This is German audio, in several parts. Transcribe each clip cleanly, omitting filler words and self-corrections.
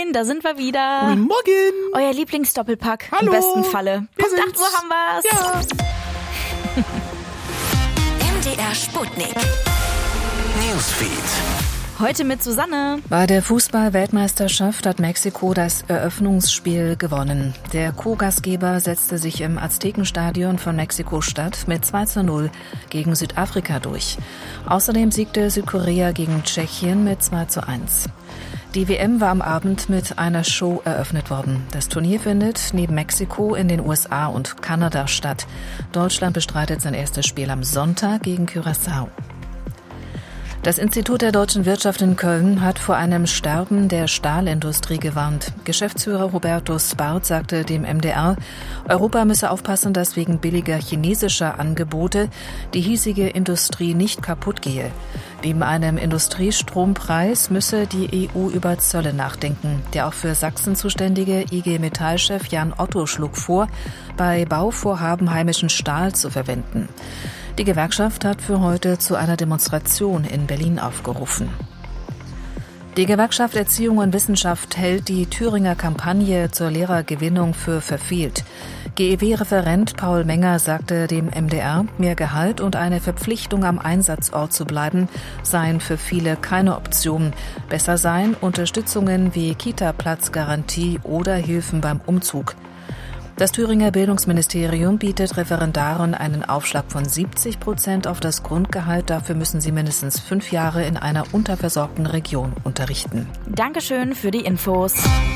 Da sind wir wieder. Guten Morgen. Euer Lieblingsdoppelpack. Hallo. Im besten Falle. Wir Kommt, sind's. 8 Uhr haben wir's. Ja. MDR Sputnik. Newsfeed. Heute mit Susanne. Bei der Fußball-Weltmeisterschaft hat Mexiko das Eröffnungsspiel gewonnen. Der Co-Gastgeber setzte sich im Aztekenstadion von Mexiko-Stadt mit 2:0 gegen Südafrika durch. Außerdem siegte Südkorea gegen Tschechien mit 2:1. Die WM war am Abend mit einer Show eröffnet worden. Das Turnier findet neben Mexiko in den USA und Kanada statt. Deutschland bestreitet sein erstes Spiel am Sonntag gegen Curaçao. Das Institut der deutschen Wirtschaft in Köln hat vor einem Sterben der Stahlindustrie gewarnt. Geschäftsführer Hubertus Barth sagte dem MDR, Europa müsse aufpassen, dass wegen billiger chinesischer Angebote die hiesige Industrie nicht kaputt gehe. Neben einem Industriestrompreis müsse die EU über Zölle nachdenken. Der auch für Sachsen zuständige IG Metall-Chef Jan Otto schlug vor, bei Bauvorhaben heimischen Stahl zu verwenden. Die Gewerkschaft hat für heute zu einer Demonstration in Berlin aufgerufen. Die Gewerkschaft Erziehung und Wissenschaft hält die Thüringer Kampagne zur Lehrergewinnung für verfehlt. GEW-Referent Paul Menger sagte dem MDR, mehr Gehalt und eine Verpflichtung am Einsatzort zu bleiben, seien für viele keine Option. Besser seien Unterstützungen wie Kita-Platzgarantie oder Hilfen beim Umzug. Das Thüringer Bildungsministerium bietet Referendaren einen Aufschlag von 70% auf das Grundgehalt. Dafür müssen sie mindestens 5 Jahre in einer unterversorgten Region unterrichten. Dankeschön für die Infos.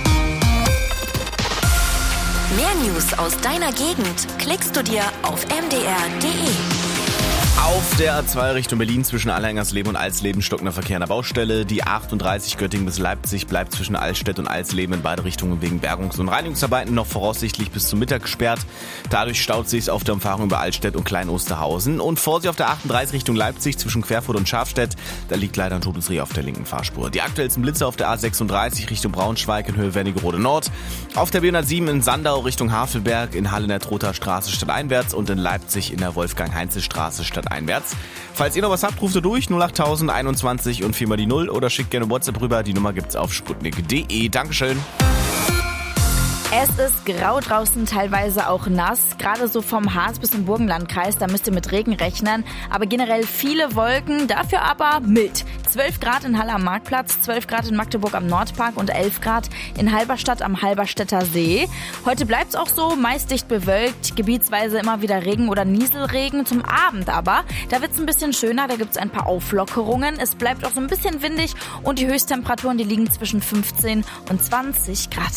Mehr News aus deiner Gegend klickst du dir auf mdr.de. Auf der A2 Richtung Berlin zwischen Allhängersleben und Alsleben stockender Verkehr an der Baustelle. Die 38 Göttingen bis Leipzig bleibt zwischen Altstedt und Alsleben in beide Richtungen wegen Bergungs- und Reinigungsarbeiten noch voraussichtlich bis zum Mittag gesperrt. Dadurch staut sich auf der Umfahrung über Altstedt und Klein-Osterhausen. Und Vorsicht auf der 38 Richtung Leipzig zwischen Querfurt und Schafstedt. Da liegt leider ein totes Reh auf der linken Fahrspur. Die aktuellsten Blitze auf der A36 Richtung Braunschweig in Höhe Wernigerode Nord. Auf der B107 in Sandau Richtung Havelberg, in Halle in der Trotha Straße stadteinwärts und in Leipzig in der Wolfgang-Heinze-Straße stadteinwärts. Falls ihr noch was habt, ruft ihr durch 08021 und 4 mal die 0 oder schickt gerne WhatsApp rüber. Die Nummer gibt's auf sputnik.de. Dankeschön. Es ist grau draußen, teilweise auch nass. Gerade so vom Harz bis zum Burgenlandkreis, da müsst ihr mit Regen rechnen. Aber generell viele Wolken, dafür aber mild. 12 Grad in Halle am Marktplatz, 12 Grad in Magdeburg am Nordpark und 11 Grad in Halberstadt am Halberstädter See. Heute bleibt's auch so, meist dicht bewölkt, gebietsweise immer wieder Regen oder Nieselregen. Zum Abend aber, da wird's ein bisschen schöner, da gibt's ein paar Auflockerungen. Es bleibt auch so ein bisschen windig und die Höchsttemperaturen, die liegen zwischen 15 und 20 Grad.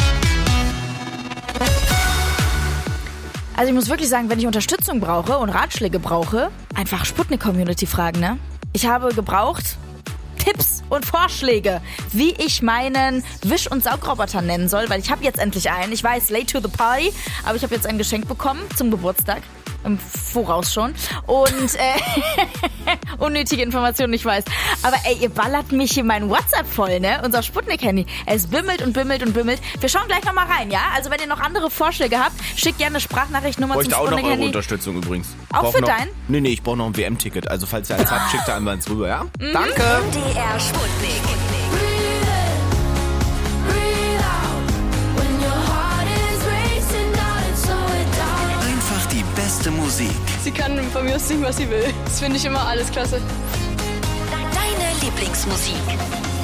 Also ich muss wirklich sagen, wenn ich Unterstützung brauche und Ratschläge brauche, einfach Sputnik-Community fragen, ne? Ich habe gebraucht Tipps und Vorschläge, wie ich meinen Wisch- und Saugroboter nennen soll, weil ich habe jetzt endlich einen. Ich weiß, late to the party, aber ich habe jetzt ein Geschenk bekommen zum Geburtstag. Im Voraus schon. Und unnötige Informationen, ich weiß. Aber ey, ihr ballert mich hier mein WhatsApp voll, ne? Unser Sputnik-Handy. Es bimmelt und bimmelt und bimmelt. Wir schauen gleich nochmal rein, ja? Also wenn ihr noch andere Vorschläge habt, schickt gerne eine Sprachnachrichtennummer zum Bräuchte auch noch Sputnik-Handy. eure Unterstützung übrigens. Auch für dein? Nee, ich brauche noch ein WM-Ticket. Also falls ihr eins habt, schickt da einmal ins rüber, ja? Danke. MDR Sputnik. Einfach die beste Musik. Sie kann von mir aus singen, was sie will. Das finde ich immer alles klasse. Deine Lieblingsmusik.